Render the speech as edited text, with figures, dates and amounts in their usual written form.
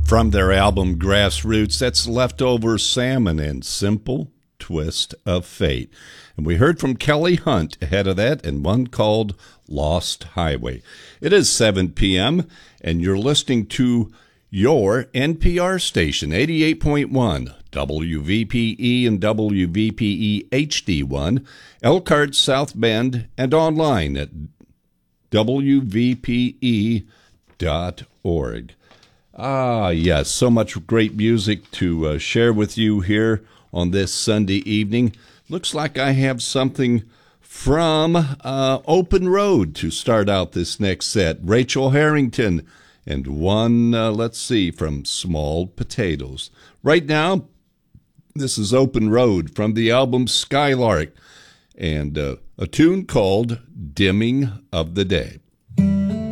From their album Grassroots, that's Leftover Salmon and Simple Twist of Fate. And we heard from Kelly Hunt ahead of that, and one called Lost Highway. It is 7 p.m., and you're listening to your NPR station, 88.1 WVPE and WVPE HD1, Elkhart, South Bend, and online at WVPE.org. Ah, yes, so much great music to share with you here on this Sunday evening. Looks like I have something from Open Road to start out this next set. Rachel Harrington and one, from Small Potatoes. Right now, this is Open Road from the album Skylark and a tune called Dimming of the Day.